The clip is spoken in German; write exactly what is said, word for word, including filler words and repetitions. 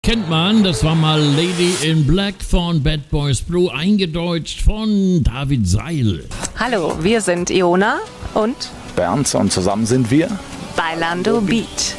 Kennt man, das war mal Lady in Black von Bad Boys Blue, eingedeutscht von David Seil. Hallo, wir sind Iona und Bernd und zusammen sind wir Bailando Beat.